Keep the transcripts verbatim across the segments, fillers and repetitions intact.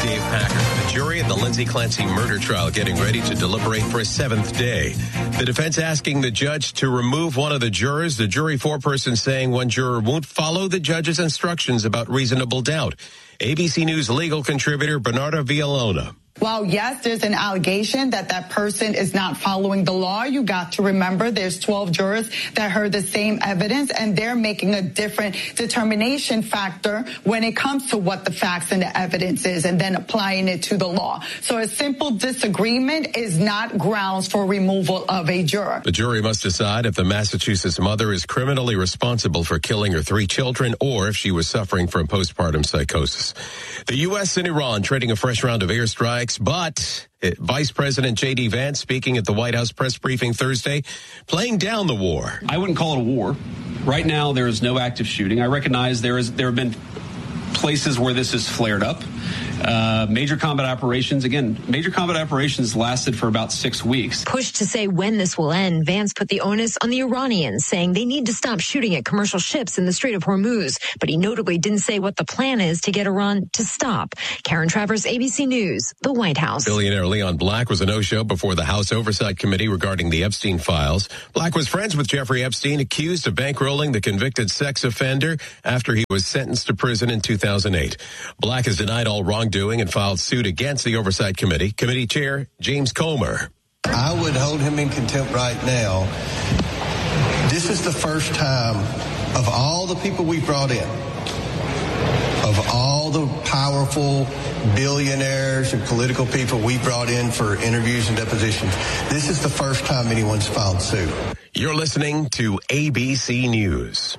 Dave Packer. The jury in the Lindsay Clancy murder trial getting ready to deliberate for a seventh day. The defense asking the judge to remove one of the jurors. The jury foreperson saying one juror won't follow the judge's instructions about reasonable doubt. A B C News legal contributor Bernardo Villalona. While, yes, there's an allegation that that person is not following the law, you got to remember there's twelve jurors that heard the same evidence, and they're making a different determination factor when it comes to what the facts and the evidence is and then applying it to the law. So a simple disagreement is not grounds for removal of a juror. The jury must decide if the Massachusetts mother is criminally responsible for killing her three children or if she was suffering from postpartum psychosis. The U S and Iran trading a fresh round of airstrikes. But Vice President J D Vance speaking at the White House press briefing Thursday, playing down the war. I wouldn't call it a war. Right now, there is no active shooting. I recognize there is there have been places where this has flared up. Uh, major combat operations, again, major combat operations lasted for about six weeks. Pushed to say when this will end, Vance put the onus on the Iranians, saying they need to stop shooting at commercial ships in the Strait of Hormuz. But he notably didn't say what the plan is to get Iran to stop. Karen Travers, A B C News, the White House. Billionaire Leon Black was a no-show before the House Oversight Committee regarding the Epstein files. Black was friends with Jeffrey Epstein, accused of bankrolling the convicted sex offender after he was sentenced to prison in two thousand eight. Black has denied all wrongdoing and filed suit against the Oversight Committee. Committee Chair James Comer. I would hold him in contempt right now. This is the first time of all the people we brought in, of all the powerful billionaires and political people we brought in for interviews and depositions, this is the first time anyone's filed suit. You're listening to A B C News.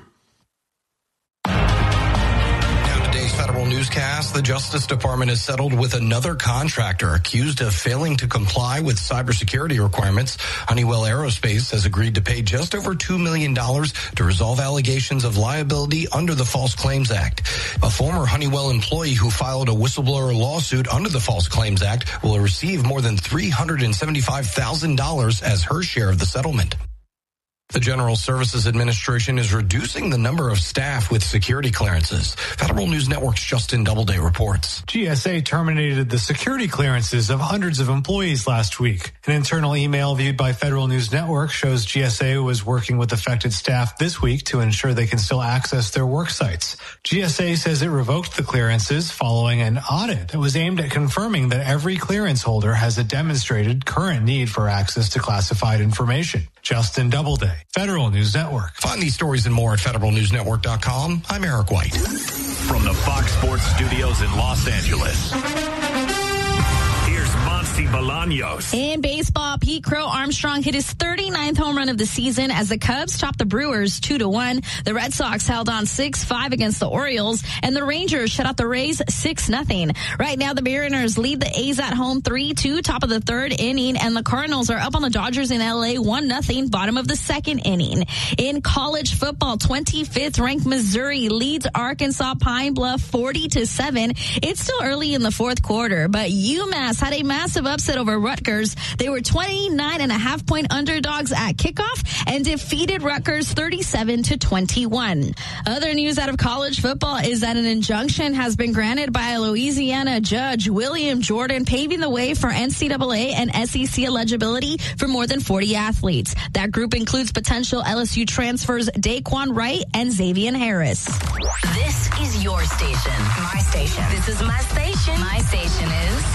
Federal newscast, the Justice Department has settled with another contractor accused of failing to comply with cybersecurity requirements. Honeywell Aerospace has agreed to pay just over two million dollars to resolve allegations of liability under the False Claims Act. A former Honeywell employee who filed a whistleblower lawsuit under the False Claims Act will receive more than three hundred seventy-five thousand dollars as her share of the settlement. The General Services Administration is reducing the number of staff with security clearances. Federal News Network's Justin Doubleday reports. G S A terminated the security clearances of hundreds of employees last week. An internal email viewed by Federal News Network shows G S A was working with affected staff this week to ensure they can still access their work sites. G S A says it revoked the clearances following an audit that was aimed at confirming that every clearance holder has a demonstrated current need for access to classified information. Justin Doubleday, Federal News Network. Find these stories and more at federal news network dot com. I'm Eric White. From the Fox Sports Studios in Los Angeles, here's Monty Bolaños. In baseball, Pete Crow Armstrong hit his thirty-ninth home run of the season as the Cubs topped the Brewers two to one. The Red Sox held on six five against the Orioles, and the Rangers shut out the Rays six nothing. Right now, the Mariners lead the A's at home three two, top of the third inning, and the Cardinals are up on the Dodgers in L A one nothing, bottom of the second inning. In college football, twenty-fifth ranked Missouri leads Arkansas Pine Bluff forty to seven. It's still early in the fourth quarter, but UMass had a massive upset over Rutgers. They were twenty-nine and a half point underdogs at kickoff and defeated Rutgers thirty-seven to twenty-one. Other news out of college football is that an injunction has been granted by a Louisiana judge, William Jordan, paving the way for N C double A and S E C eligibility for more than forty athletes. That group includes potential L S U transfers Daquan Wright and Xavier Harris. This is your station. My station. This is my station. My station.